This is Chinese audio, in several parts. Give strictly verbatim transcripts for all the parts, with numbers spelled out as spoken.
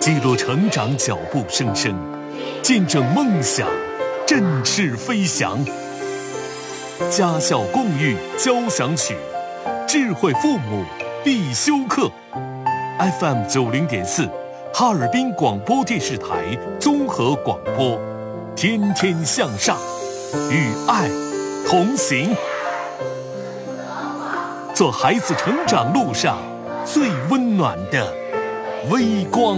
记录成长脚步声声，见证梦想振翅飞翔。家校共育交响曲，智慧父母必修课。F M 九零点四，哈尔滨广播电视台综合广播，天天向上，与爱同行，做孩子成长路上最温暖的微光。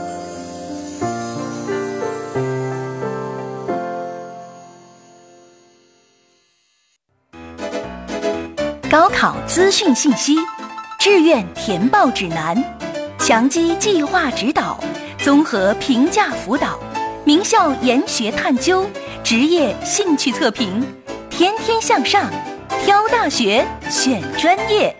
高考资讯信息，志愿填报指南，强基计划指导，综合评价辅导，名校研学探究，职业兴趣测评，天天向上，挑大学选专业。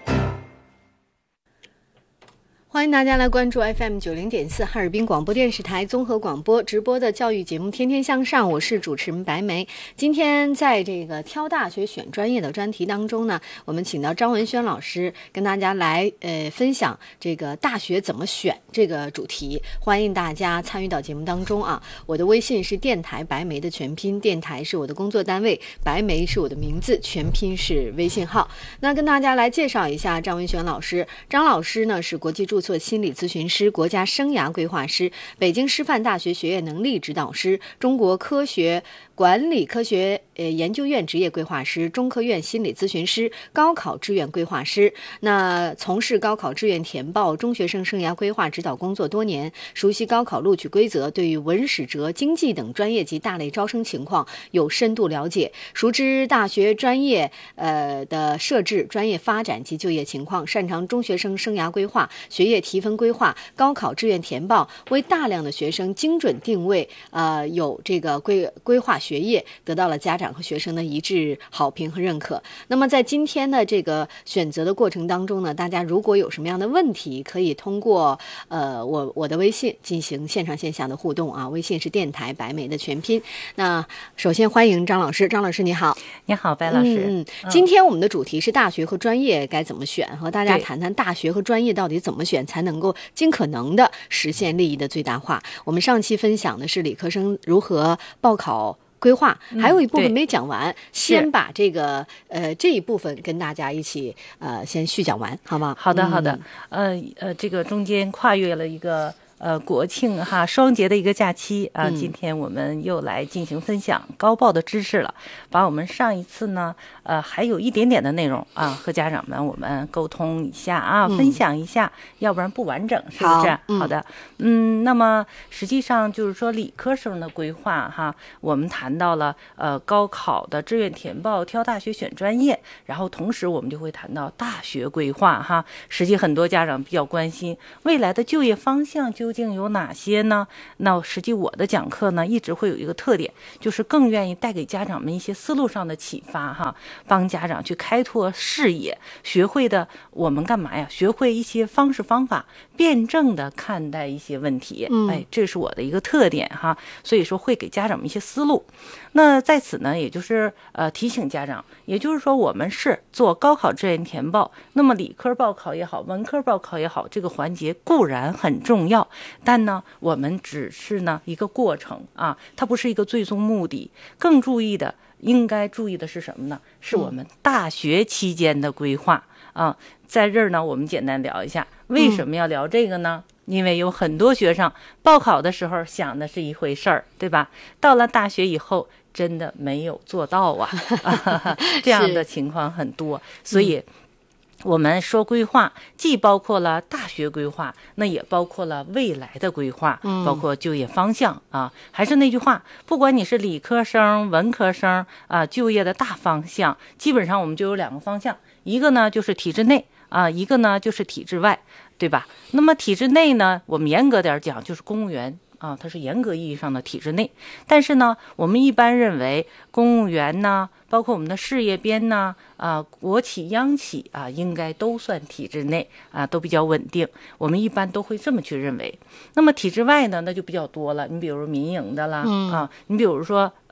欢迎大家来关注 F M 九零点四哈尔滨广播电视台综合广播直播的教育节目《天天向上》，我是主持人白梅。今天在这个挑大学选专业的专题当中呢，我们请到张文轩老师跟大家来呃分享这个大学怎么选这个主题。欢迎大家参与到节目当中啊！我的微信是电台白梅的全拼，电台是我的工作单位，白梅是我的名字，全拼是微信号。那跟大家来介绍一下张文轩老师。张老师呢是国际注册心理咨询师、国家生涯规划师、北京师范大学学业能力指导师、中国科学管理科学呃研究院职业规划师、中科院心理咨询师、高考志愿规划师。那从事高考志愿填报、中学生生涯规划指导工作多年，熟悉高考录取规则，对于文史哲、经济等专业及大类招生情况有深度了解，熟知大学专业呃的设置、专业发展及就业情况，擅长中学生生涯规划、学业提分规划、高考志愿填报，为大量的学生精准定位，呃，有这个规规划学业，得到了家长和学生的一致好评和认可。那么在今天的这个选择的过程当中呢，大家如果有什么样的问题，可以通过呃我我的微信进行线上线下的互动啊，微信是电台白梅的全拼。那首先欢迎张老师，张老师你好。 你好，白老师。 嗯嗯，今天我们的主题是大学和专业该怎么选，和大家谈谈大学和专业到底怎么选才能够尽可能的实现利益的最大化。我们上期分享的是理科生如何报考规划，还有一部分没讲完，嗯、先把这个呃这一部分跟大家一起呃先续讲完，好吗？ 好的，好的。嗯、呃呃，这个中间跨越了一个呃国庆哈双节的一个假期啊、呃嗯，今天我们又来进行分享高报的知识了，把我们上一次呢呃还有一点点的内容啊和家长们我们沟通一下啊、嗯，分享一下，要不然不完整，是不是？好，嗯、好的，嗯，那么实际上就是说理科生的规划哈，我们谈到了呃高考的志愿填报、挑大学、选专业，然后同时我们就会谈到大学规划哈。实际很多家长比较关心未来的就业方向究竟有哪些呢？那实际我的讲课呢，一直会有一个特点，就是更愿意带给家长们一些思路上的启发哈，帮家长去开拓视野，学会的我们干嘛呀？学会一些方式方法，辩证的看待一些问题。嗯，哎，这是我的一个特点哈，所以说会给家长们一些思路。那在此呢，也就是呃提醒家长，也就是说我们是做高考志愿填报，那么理科报考也好，文科报考也好，这个环节固然很重要，但呢，我们只是呢一个过程啊，它不是一个最终目的。更注意的，应该注意的是什么呢？是我们大学期间的规划啊。在这儿呢，我们简单聊一下，为什么要聊这个呢？嗯，因为有很多学生报考的时候想的是一回事儿，对吧？到了大学以后，真的没有做到啊，这样的情况很多，所以。我们说规划既包括了大学规划，那也包括了未来的规划，包括就业方向啊。还是那句话，不管你是理科生、文科生啊，就业的大方向，基本上我们就有两个方向，一个呢就是体制内啊，一个呢就是体制外，对吧？那么体制内呢，我们严格点讲就是公务员。啊，它是严格意义上的体制内，但是呢，我们一般认为公务员呢，包括我们的事业编呢，啊，国企、央企啊，应该都算体制内啊，都比较稳定。我们一般都会这么去认为。那么体制外呢，那就比较多了。你比如民营的啦，嗯、啊，你比如说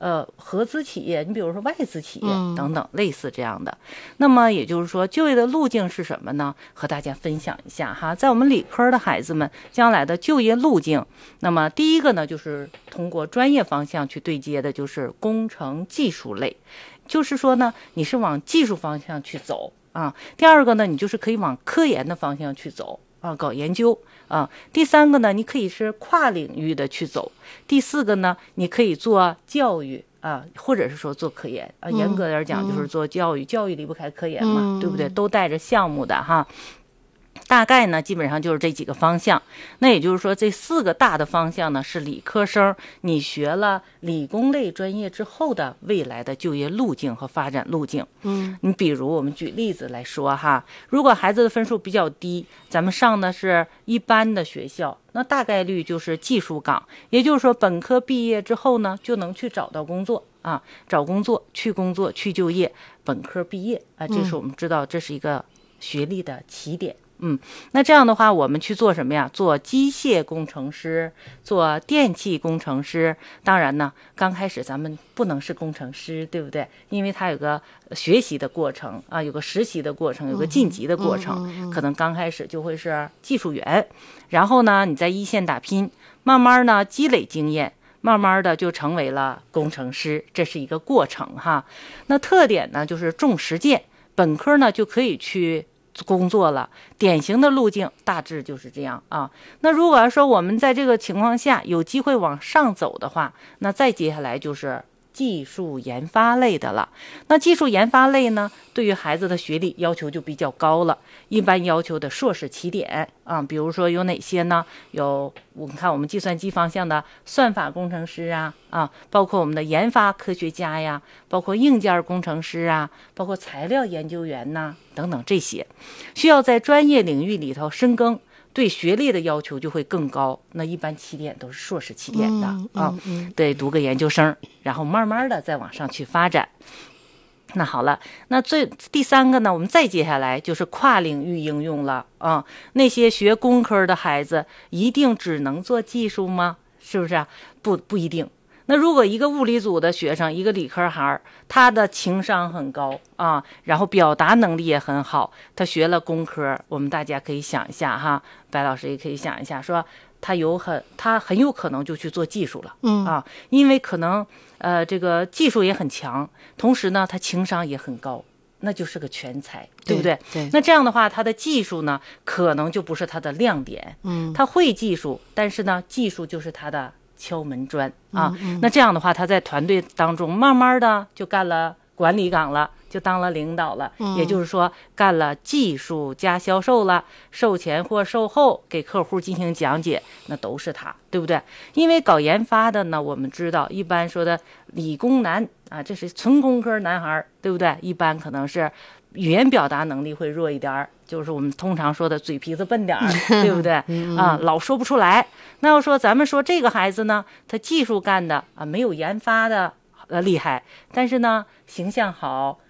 呃合资企业，你比如说外资企业等等，类似这样的。那么也就是说，就业的路径是什么呢？和大家分享一下哈，在我们理科的孩子们将来的就业路径，那么第一个呢，就是通过专业方向去对接的，就是工程技术类，就是说呢，你是往技术方向去走啊。第二个呢，你就是可以往科研的方向去走啊，搞研究啊。第三个呢，你可以是跨领域的去走。第四个呢，你可以做教育啊，或者是说做科研啊，严格点讲就是做教育，嗯、教育离不开科研嘛，嗯、对不对？都带着项目的哈。大概呢，基本上就是这几个方向。那也就是说，这四个大的方向呢，是理科生你学了理工类专业之后的未来的就业路径和发展路径。嗯，你比如我们举例子来说哈，如果孩子的分数比较低，咱们上的是一般的学校，那大概率就是技术岗，也就是说本科毕业之后呢，就能去找到工作啊，找工作、去工作、去就业。本科毕业啊，这是我们知道这是一个学历的起点。嗯，那这样的话，我们去做什么呀？做机械工程师，做电气工程师。当然呢，刚开始咱们不能是工程师，对不对？因为它有个学习的过程啊，有个实习的过程，有个晋级的过程。嗯嗯嗯、可能刚开始就会是技术员，然后呢，你在一线打拼，慢慢呢积累经验，慢慢的就成为了工程师，这是一个过程哈。那特点呢，就是重实践，本科呢就可以去工作了，典型的路径大致就是这样啊。那如果要说我们在这个情况下有机会往上走的话，那再接下来就是技术研发类的了。那技术研发类呢，对于孩子的学历要求就比较高了，一般要求的硕士起点啊。比如说有哪些呢？有我们看我们计算机方向的算法工程师啊，啊，包括我们的研发科学家呀，包括硬件工程师啊，包括材料研究员呐、啊、等等，这些需要在专业领域里头深耕。对学历的要求就会更高，那一般起点都是硕士起点的、嗯嗯、啊，对，读个研究生，然后慢慢的再往上去发展。那好了，那最第三个呢，我们再接下来就是跨领域应用了啊。那些学工科的孩子一定只能做技术吗？是不是啊？不，不一定。那如果一个物理组的学生，一个理科孩，他的情商很高啊，然后表达能力也很好，他学了工科，我们大家可以想一下哈，白老师也可以想一下，说他有很他很有可能就去做技术了，嗯啊，因为可能呃这个技术也很强，同时呢他情商也很高，那就是个全才，对不对？ 对。 那这样的话，他的技术呢，可能就不是他的亮点，嗯，他会技术，但是呢，技术就是他的敲门砖啊，嗯嗯，那这样的话，他在团队当中慢慢的就干了管理岗了，就当了领导了，嗯、也就是说干了技术加销售了，售前或售后给客户进行讲解，那都是他，对不对？因为搞研发的呢，我们知道一般说的理工男啊，这是纯工科男孩，对不对？一般可能是语言表达能力会弱一点，就是我们通常说的嘴皮子笨点儿，对不对？啊，老说不出来。那要说咱们说这个孩子呢，他技术干的啊没有研发的呃厉害，但是呢形象好，